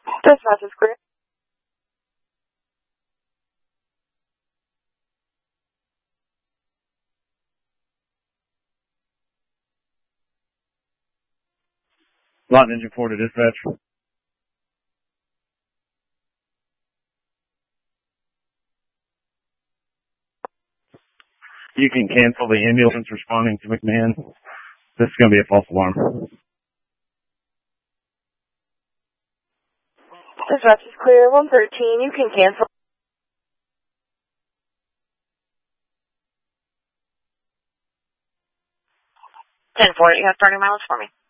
Dispatch is clear. Lot Engine 4 to dispatch. You can cancel the ambulance responding to McMahon. This is going to be a false alarm. Dispatch is clear. 113, you can cancel. 10-4, you have 30 miles for me.